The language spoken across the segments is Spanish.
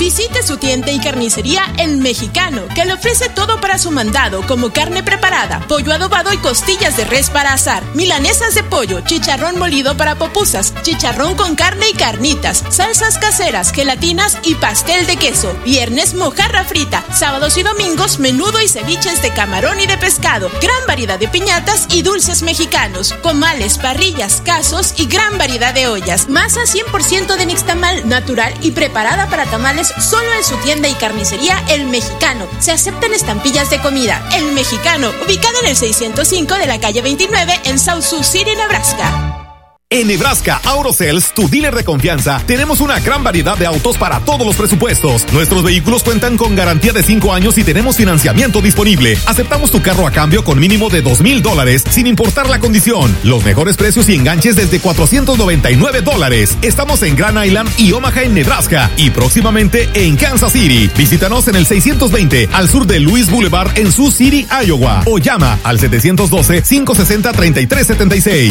Visite su tienda y carnicería El Mexicano, que le ofrece todo para su mandado, como carne preparada, pollo adobado y costillas de res para asar, milanesas de pollo, chicharrón molido para pupusas, chicharrón con carne y carnitas, salsas caseras, gelatinas y pastel de queso. Viernes, mojarra frita. Sábados y domingos, menudo y ceviches de camarón y de pescado. Gran variedad de piñatas y dulces mexicanos, comales, parrillas, casos y gran variedad de ollas. Masa 100% de nixtamal, natural y preparada para tamales, solo en su tienda y carnicería El Mexicano. Se aceptan estampillas de comida. El Mexicano, ubicado en el 605 de la calle 29 en South Sioux City, Nebraska. En Nebraska AutoSales, tu dealer de confianza, tenemos una gran variedad de autos para todos los presupuestos. Nuestros vehículos cuentan con garantía de 5 años y tenemos financiamiento disponible. Aceptamos tu carro a cambio con mínimo de $2,000 sin importar la condición. Los mejores precios y enganches desde $499. Estamos en Grand Island y Omaha en Nebraska y próximamente en Kansas City. Visítanos en el 620 al sur de Louis Boulevard en Sioux City, Iowa, o llama al 712-560-3376.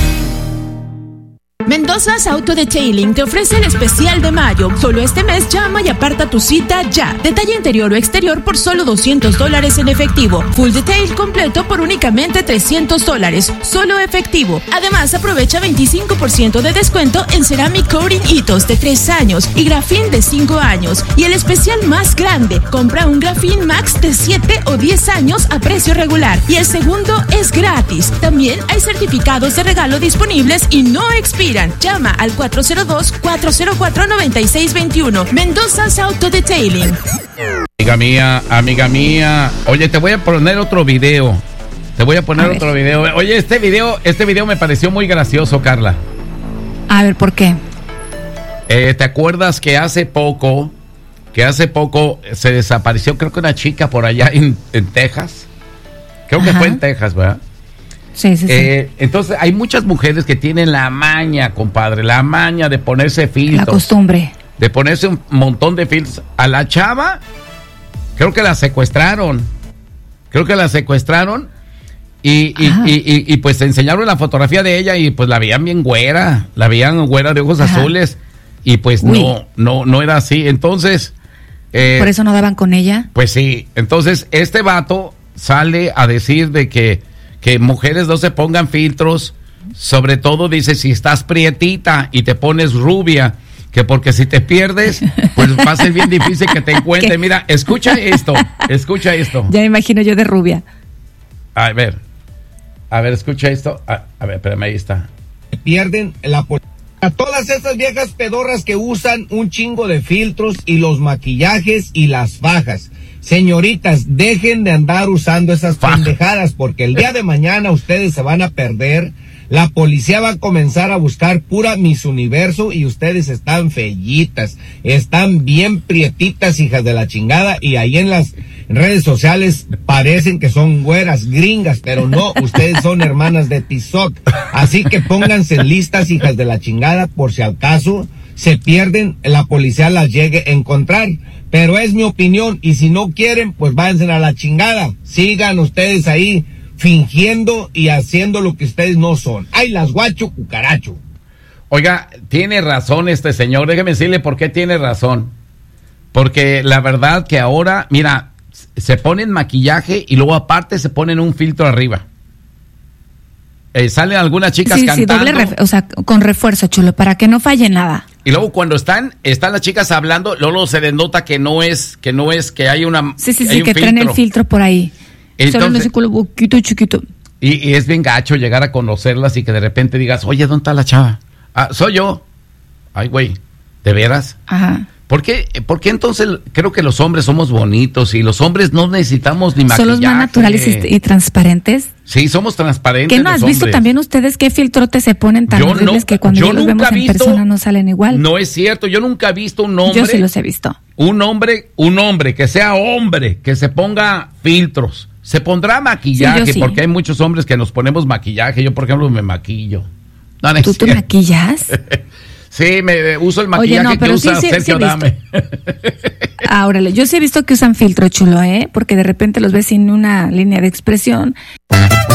Mendoza's Auto Detailing te ofrece el especial de mayo. Solo este mes llama y aparta tu cita ya. Detalle interior o exterior por solo $200 en efectivo. Full detail completo por únicamente $300. Solo efectivo. Además, aprovecha 25% de descuento en Ceramic Coating Hitos de 3 años y Grafin de 5 años. Y el especial más grande, compra un Grafin Max de 7 o 10 años a precio regular. Y el segundo es gratis. También hay certificados de regalo disponibles y no expiran. Llama al 402-404-9621. Mendoza's Auto Detailing. Amiga mía. Oye, te voy a poner otro video. Oye, este video me pareció muy gracioso, Carla. A ver, ¿por qué? ¿Te acuerdas que hace poco se desapareció, creo que una chica por allá en Texas? Creo que fue en Texas, ¿verdad? Sí. Entonces hay muchas mujeres que tienen la maña, compadre, la maña de ponerse filtros. La costumbre. De ponerse un montón de filtros. A la chava, creo que la secuestraron. Y pues enseñaron la fotografía de ella y pues la veían bien güera. La veían güera de ojos azules. Y pues no era así. Entonces... ¿por eso no daban con ella? Pues sí. Entonces este vato sale a decir de que mujeres no se pongan filtros, sobre todo dice si estás prietita y te pones rubia, que porque si te pierdes, pues va a ser bien difícil que te encuentre. Mira, escucha esto. Ya me imagino yo de rubia. A ver, escucha esto. A ver, espérame, ahí está. Pierden a todas esas viejas pedorras que usan un chingo de filtros y los maquillajes y las fajas. Señoritas, dejen de andar usando esas pendejadas porque el día de mañana ustedes se van a perder. La policía va a comenzar a buscar pura Miss Universo y ustedes están fellitas, están bien prietitas, hijas de la chingada, y ahí en las redes sociales parecen que son güeras gringas, pero no, ustedes son hermanas de Tizoc. Así que pónganse listas, hijas de la chingada, por si al caso se pierden, la policía las llegue a encontrar. Pero es mi opinión, y si no quieren, pues váyanse a la chingada. Sigan ustedes ahí fingiendo y haciendo lo que ustedes no son. ¡Ay, las guacho cucaracho! Oiga, tiene razón este señor, déjeme decirle por qué tiene razón. Porque la verdad que ahora, mira, se ponen maquillaje y luego aparte se ponen un filtro arriba. Salen algunas chicas cantando. Sí, doble con refuerzo, chulo, para que no falle nada. Y luego cuando están las chicas hablando, luego se denota que no es que hay una Sí, hay que traen el filtro por ahí. Solo en ese culo poquito chiquito. Y es bien gacho llegar a conocerlas y que de repente digas, oye, ¿dónde está la chava? Ah, soy yo. Ay, güey, ¿de veras? Ajá. ¿Por qué entonces creo que los hombres somos bonitos y los hombres no necesitamos ni maquillaje? ¿Son los más naturales y transparentes? Sí, somos transparentes. ¿Qué no has visto también ustedes qué filtrotes se ponen tan horribles que cuando ya los vemos en persona no salen igual? No es cierto, yo nunca he visto un hombre. Yo sí los he visto. Un hombre que sea hombre, que se ponga filtros. Se pondrá maquillaje, sí, porque hay muchos hombres que nos ponemos maquillaje. Yo, por ejemplo, me maquillo. No, ¿Tú te maquillas? Sí, me uso el maquillaje que usa Sergio Adame. Órale, yo sí he visto que usan filtro, chulo, porque de repente los ves sin una línea de expresión.